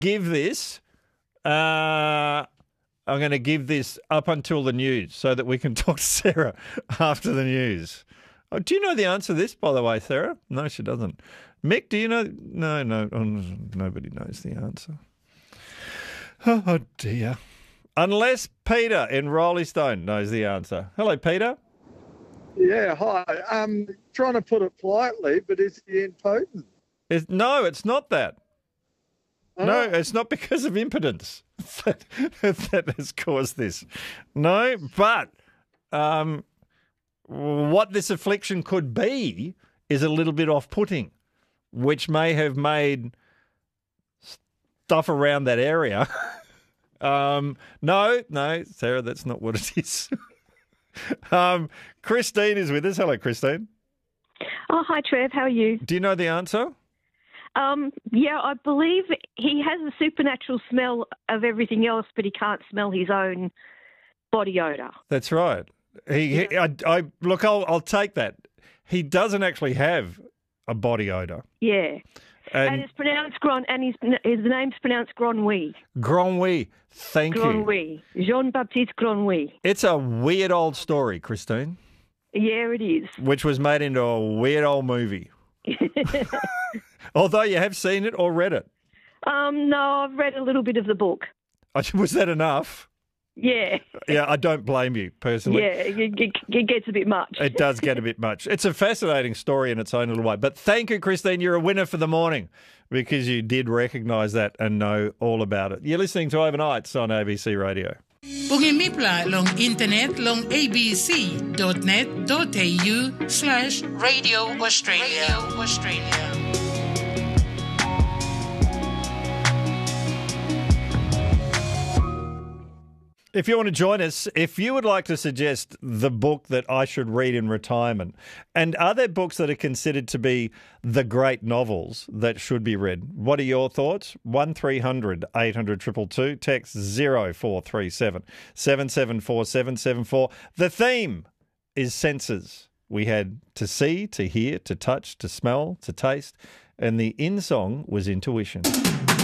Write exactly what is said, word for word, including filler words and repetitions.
give this, uh, I'm going to give this up until the news so that we can talk to Sarah after the news. Oh, do you know the answer to this, by the way, Sarah? No, she doesn't. Mick, do you know? No, no, oh, nobody knows the answer. Oh, dear. Unless Peter in Roley Stone knows the answer. Hello, Peter. Yeah, hi. Um, trying to put it politely, but is he impotent? It's, no, it's not that. Oh. No, it's not because of impotence that, that has caused this. No, but um, what this affliction could be is a little bit off-putting, which may have made stuff around that area. um, no, no, Sarah, that's not what it is. um, Christine is with us. Hello, Christine. Oh, hi, Trev. How are you? Do you know the answer? Um, yeah, I believe he has a supernatural smell of everything else, but he can't smell his own body odour. That's right. He, Yeah. he I, I look. I'll, I'll take that. He doesn't actually have a body odour. Yeah, and, And it's pronounced Gron, and his his name's pronounced Gronwy. Gronwy, thank you. Gronwy, Jean Baptiste Gronwy. It's a weird old story, Christine, Yeah, it is. which was made into a weird old movie. Although you have seen it or read it. um, no, I've read a little bit of the book. Was that enough? Yeah, Yeah, I don't blame you personally. yeah, it, it, it gets a bit much. It does get a bit much. It's a fascinating story in its own little way. But thank you, Christine. You're a winner for the morning because you did recognise that and know all about it. You're listening to Overnights on A B C Radio. Pungimipla long internet long abc.net.au slash Radio Australia. Australia. If you want to join us, if you would like to suggest the book that I should read in retirement, and are there books that are considered to be the great novels that should be read? What are your thoughts? one three hundred eight hundred two two two, text zero four three seven seven seven four seven seven four. The theme is senses. We had to see, to hear, to touch, to smell, to taste, and the in song was intuition.